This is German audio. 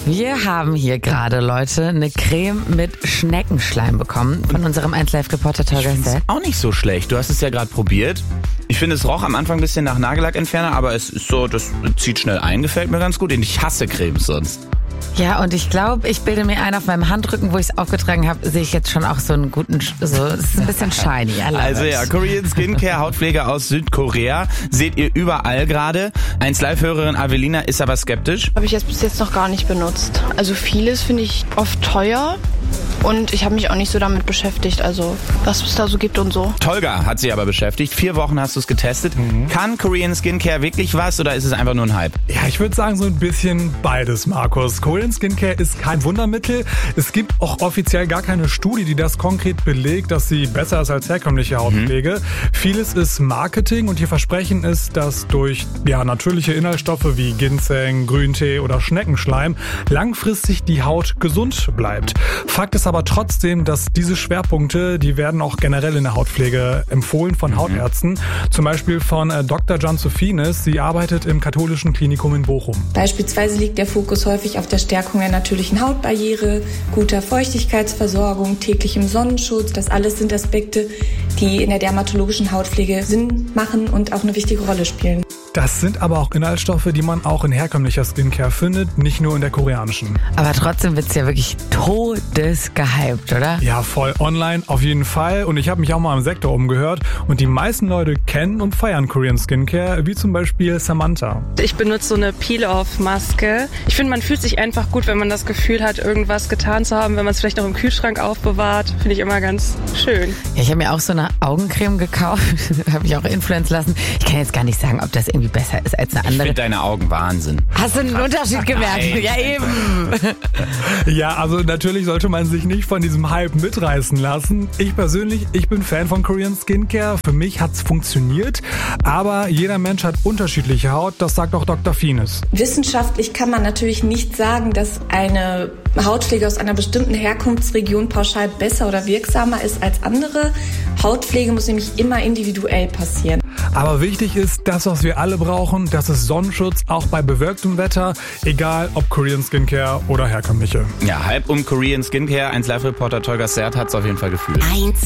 Wir haben hier gerade, Leute, eine Creme mit Schneckenschleim bekommen von unserem 1Live-Reporter Tolga Seth. Auch nicht so schlecht. Du hast es ja gerade probiert. Ich finde, es roch am Anfang ein bisschen nach Nagellackentferner, aber es ist so, das zieht schnell ein, gefällt mir ganz gut. Und ich hasse Cremes sonst. Ja, und ich glaube, ich bilde mir ein, auf meinem Handrücken, wo ich es aufgetragen habe, sehe ich jetzt schon auch so einen guten, es ist ein bisschen shiny. Also ja, Korean Skincare, Hautpflege aus Südkorea, seht ihr überall gerade. 1Live-Hörerin Avelina ist aber skeptisch. Habe ich jetzt bis jetzt noch gar nicht benutzt. Also vieles finde ich oft teuer. Und ich habe mich auch nicht so damit beschäftigt, also was es da so gibt und so. Tolga hat sie aber beschäftigt. 4 Wochen hast du es getestet. Kann Korean Skincare wirklich was oder ist es einfach nur ein Hype? Ja, ich würde sagen so ein bisschen beides, Markus. Korean Skincare ist kein Wundermittel. Es gibt auch offiziell gar keine Studie, die das konkret belegt, dass sie besser ist als herkömmliche Hautpflege. Vieles ist Marketing und ihr Versprechen ist, dass durch natürliche Inhaltsstoffe wie Ginseng, Grüntee oder Schneckenschleim langfristig die Haut gesund bleibt. Fakt ist aber trotzdem, dass diese Schwerpunkte, die werden auch generell in der Hautpflege empfohlen von Hautärzten. Zum Beispiel von Dr. John Sophinis. Sie arbeitet im katholischen Klinikum in Bochum. Beispielsweise liegt der Fokus häufig auf der Stärkung der natürlichen Hautbarriere, guter Feuchtigkeitsversorgung, täglichem Sonnenschutz. Das alles sind Aspekte, die in der dermatologischen Hautpflege Sinn machen und auch eine wichtige Rolle spielen. Das sind aber auch Inhaltsstoffe, die man auch in herkömmlicher Skincare findet, nicht nur in der koreanischen. Aber trotzdem wird's ja wirklich todesgehypt, oder? Ja, voll online auf jeden Fall. Und ich habe mich auch mal im Sektor umgehört und die meisten Leute kennen und feiern Korean Skincare, wie zum Beispiel Samantha. Ich benutze so eine Peel-Off-Maske. Ich finde, man fühlt sich einfach gut, wenn man das Gefühl hat, irgendwas getan zu haben, wenn man es vielleicht noch im Kühlschrank aufbewahrt. Finde ich immer ganz schön. Ja, ich habe mir auch so eine Augencreme gekauft, habe ich auch influenzen lassen. Ich kann jetzt gar nicht sagen, ob das irgendwie besser ist als eine andere. Ich finde deine Augen Wahnsinn. Hast du einen Unterschied gemerkt? Nein. Ja, eben. Ja, also natürlich sollte man sich nicht von diesem Hype mitreißen lassen. Ich persönlich, ich bin Fan von Korean Skincare. Für mich hat's funktioniert. Aber jeder Mensch hat unterschiedliche Haut. Das sagt auch Dr. Fines. Wissenschaftlich kann man natürlich nicht sagen, dass eine Hautpflege aus einer bestimmten Herkunftsregion pauschal besser oder wirksamer ist als andere. Hautpflege muss nämlich immer individuell passieren. Aber wichtig ist, das, was wir alle brauchen, das ist Sonnenschutz, auch bei bewölktem Wetter, egal ob Korean Skincare oder herkömmliche. Ja, Hype um Korean Skincare. 1Live-Reporter Tolga Seth hat es auf jeden Fall gefühlt. 1